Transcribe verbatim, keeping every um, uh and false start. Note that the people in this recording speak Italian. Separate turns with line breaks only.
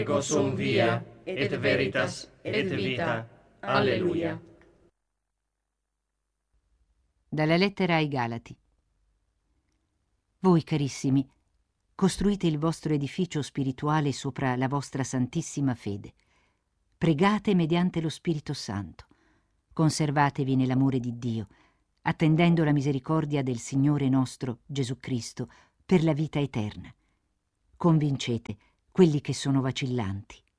ego sum via, et veritas, et vita. Alleluia.
Dalla lettera ai Galati. Voi, carissimi, costruite il vostro edificio spirituale sopra la vostra santissima fede. Pregate mediante lo Spirito Santo. Conservatevi nell'amore di Dio, attendendo la misericordia del Signore nostro Gesù Cristo per la vita eterna. Convincete quelli che sono vacillanti.